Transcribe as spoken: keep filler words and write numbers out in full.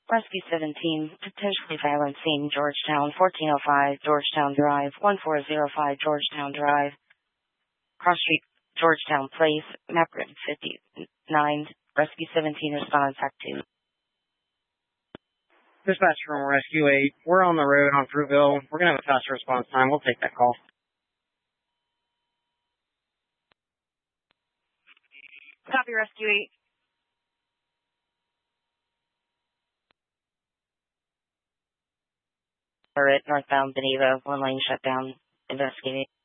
Rescue seventeen, potentially violent scene, Georgetown, fourteen oh five, Georgetown Drive, one four zero five, Georgetown Drive, Cross Street, Georgetown Place, map grid fifty-nine, Rescue seventeen response, act two. Dispatch from Rescue eight, we're on the road on Fruitville. We're going to have a faster response time. We'll take that call. Copy, Rescue eight. We're at northbound Beneva, one lane shutdown, investigating.